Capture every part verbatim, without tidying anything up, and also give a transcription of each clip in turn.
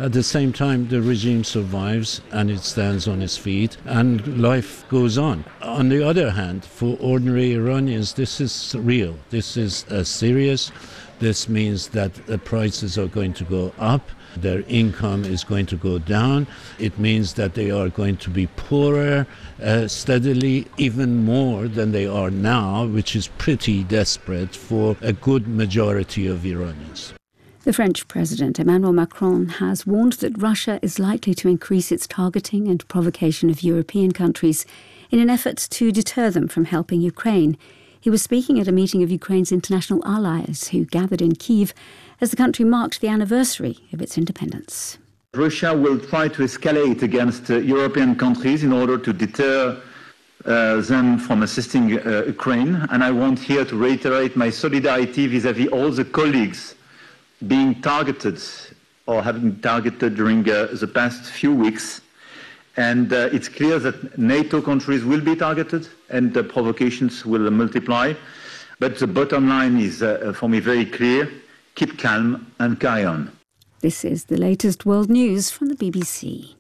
At the same time, the regime survives and it stands on its feet and life goes on. On the other hand, for ordinary Iranians, this is real. This is uh, serious. This means that the prices are going to go up. Their income is going to go down. It means that they are going to be poorer uh, steadily, even more than they are now, which is pretty desperate for a good majority of Iranians. The French President Emmanuel Macron has warned that Russia is likely to increase its targeting and provocation of European countries in an effort to deter them from helping Ukraine. He was speaking at a meeting of Ukraine's international allies who gathered in Kyiv as the country marked the anniversary of its independence. Russia will try to escalate against uh, European countries in order to deter uh, them from assisting uh, Ukraine. And I want here to reiterate my solidarity vis-à-vis all the colleagues being targeted or having been targeted during uh, the past few weeks. And uh, it's clear that NATO countries will be targeted and the provocations will multiply. But the bottom line is, uh, for me, very clear. Keep calm and carry on. This is the latest world news from the B B C.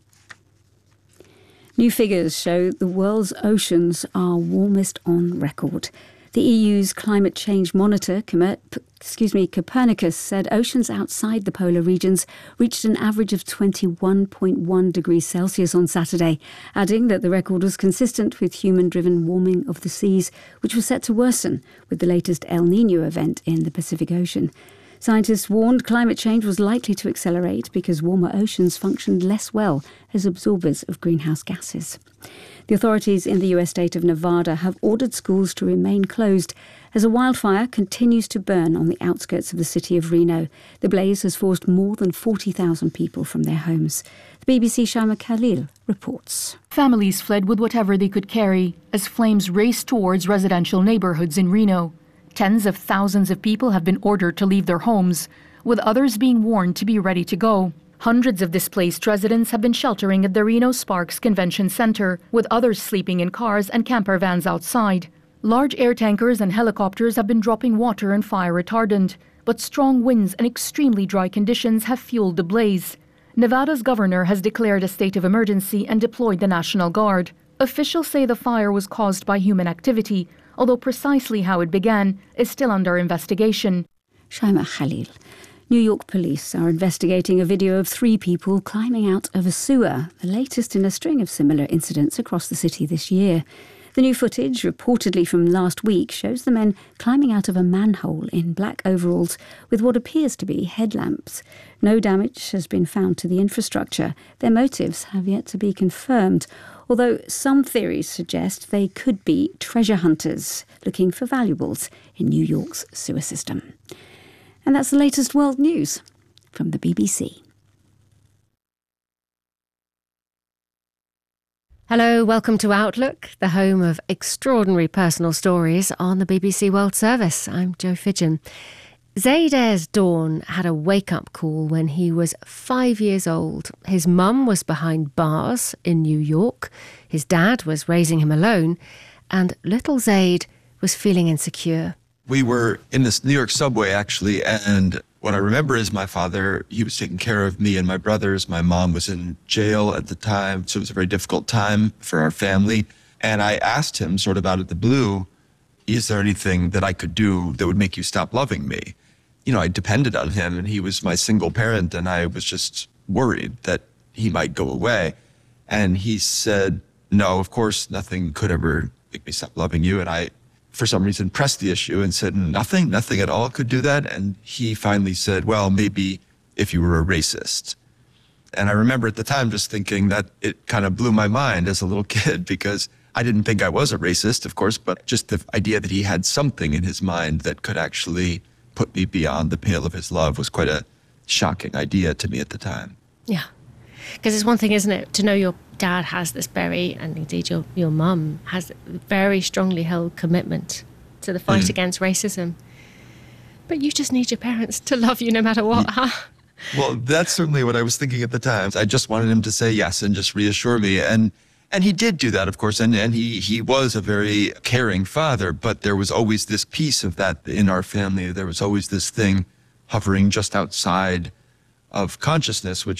New figures show the world's oceans are warmest on record. The E U's climate change monitor, excuse me, Copernicus, said oceans outside the polar regions reached an average of twenty-one point one degrees Celsius on Saturday, adding that the record was consistent with human-driven warming of the seas, which was set to worsen with the latest El Niño event in the Pacific Ocean. Scientists warned climate change was likely to accelerate because warmer oceans functioned less well as absorbers of greenhouse gases. The authorities in the U S state of Nevada have ordered schools to remain closed as a wildfire continues to burn on the outskirts of the city of Reno. The blaze has forced more than forty thousand people from their homes. The B B C Shaima Khalil reports. Families fled with whatever they could carry as flames raced towards residential neighborhoods in Reno. Tens of thousands of people have been ordered to leave their homes, with others being warned to be ready to go. Hundreds of displaced residents have been sheltering at the Reno Sparks Convention Center, with others sleeping in cars and camper vans outside. Large air tankers and helicopters have been dropping water and fire retardant, but strong winds and extremely dry conditions have fueled the blaze. Nevada's governor has declared a state of emergency and deployed the National Guard. Officials say the fire was caused by human activity, although precisely how it began is still under investigation. Shaima Khalil. New York police are investigating a video of three people climbing out of a sewer, the latest in a string of similar incidents across the city this year. The new footage, reportedly from last week, shows the men climbing out of a manhole in black overalls with what appears to be headlamps. No damage has been found to the infrastructure. Their motives have yet to be confirmed, although some theories suggest they could be treasure hunters looking for valuables in New York's sewer system. And that's the latest world news from the B B C. Hello, welcome to Outlook, the home of extraordinary personal stories on the B B C World Service. I'm Jo Fidgen. Zaid Ayres Dawn had a wake-up call when he was five years old. His mum was behind bars in New York. His dad was raising him alone. And little Zaid was feeling insecure. We were in this New York subway, actually, and what I remember is my father, he was taking care of me and my brothers. My mom was in jail at the time, so it was a very difficult time for our family. And I asked him, sort of out of the blue, is there anything that I could do that would make you stop loving me? You know, I depended on him, and he was my single parent, and I was just worried that he might go away. And he said, no, of course, nothing could ever make me stop loving you. And I, for some reason, pressed the issue and said, nothing, nothing at all could do that. And he finally said, well, maybe if you were a racist. And I remember at the time just thinking that it kind of blew my mind as a little kid, because I didn't think I was a racist, of course, but just the idea that he had something in his mind that could actually put me beyond the pale of his love was quite a shocking idea to me at the time. Yeah, because it's one thing, isn't it, to know your dad has this very, and indeed your, your mum, has a very strongly held commitment to the fight mm. against racism. But you just need your parents to love you no matter what, yeah. huh? Well, that's certainly what I was thinking at the time. I just wanted him to say yes and just reassure me. And and he did do that, of course, and, and he, he was a very caring father, but there was always this piece of that in our family. There was always this thing hovering just outside of consciousness, which